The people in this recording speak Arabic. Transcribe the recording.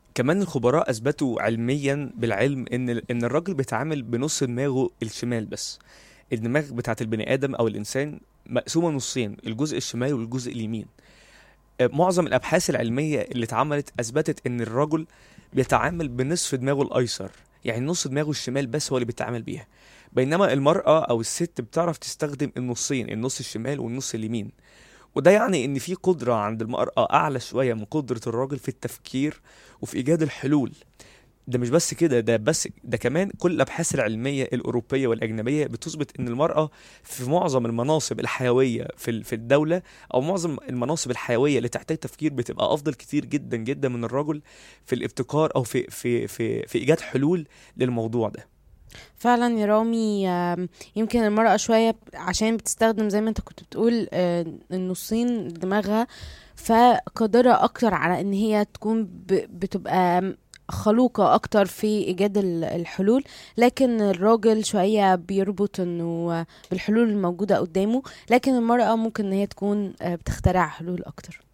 كمان الخبراء اثبتوا علميا بالعلم ان الراجل بيتعامل بنص دماغه الشمال بس. الدماغ بتاعت البني ادم او الانسان مقسومه نصين، الجزء الشمالي والجزء اليمين. معظم الابحاث العلميه اللي اتعملت اثبتت ان الرجل بيتعامل بنصف دماغه الايسر، يعني نص دماغه الشمال بس هو اللي بيتعامل بيها. بينما المرأة او الست بتعرف تستخدم النصين، النص الشمال والنص اليمين. وده يعني ان في قدرة عند المرأة اعلى شوية من قدرة الراجل في التفكير وفي ايجاد الحلول. ده مش بس كده، ده كمان كل الابحاث العلميه الاوروبيه والاجنبيه بتثبت ان المراه في معظم المناصب الحيويه في الدوله، او معظم المناصب الحيويه اللي تحتاج تفكير بتبقى افضل كتير جدا جدا من الرجل في الابتكار او في ايجاد حلول للموضوع ده. فعلا يا رامي، يمكن المرأة شوية عشان بتستخدم زي ما انت كنت بتقول النصين دماغها، فقادرة اكتر على ان هي تكون بتبقى خلوقة اكتر في ايجاد الحلول. لكن الراجل شوية بيربط انه بالحلول الموجودة قدامه، لكن المرأة ممكن ان هي تكون بتخترع حلول اكتر.